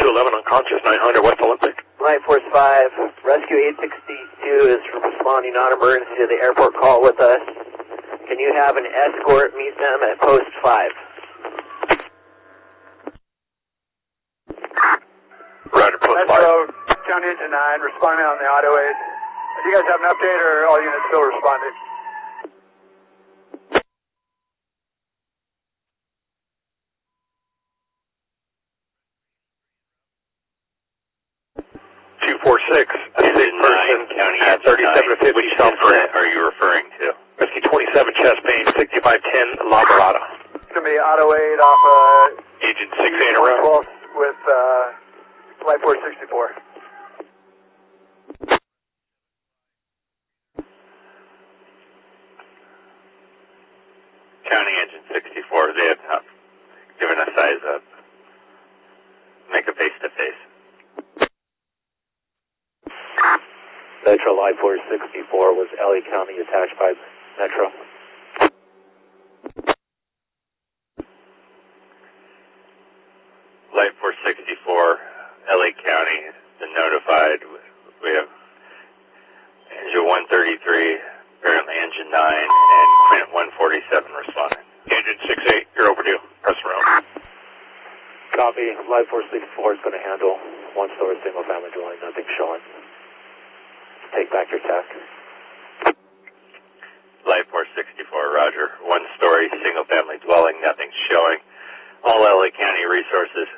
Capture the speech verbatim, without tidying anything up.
eleven, unconscious, nine hundred, West Olympic. Light Force five, Rescue eight sixty-two is responding non-emergency to the airport call with us. Can you have an escort meet them at post five? Roger, post five. Metro, County Engine nine, responding on the auto aid. Do you guys have an update or all units still responding? two four six, a sick person County at thirty-seven fifty Which South incident are you referring to? Rescue twenty-seven, chest pain, sixty-five ten, La Mirada. It's going to be auto aid off uh, Agent six eight around. twelve with uh, Light Force sixty-four. County Engine sixty-four, they have not given a size up. Make a face-to-face. Metro Light Force sixty-four was L A County attached by Metro. Light Force sixty-four, L A County has been notified. We have engine one thirty-three, apparently engine nine, and Quint one forty-seven responding. Agent six eight, you're overdue. Press around. Copy. Light Force sixty-four is going to handle one story single family dwelling, nothing showing. Take back your tack. Light Force sixty-four, roger. One story, single family dwelling, nothing showing. All L A County resources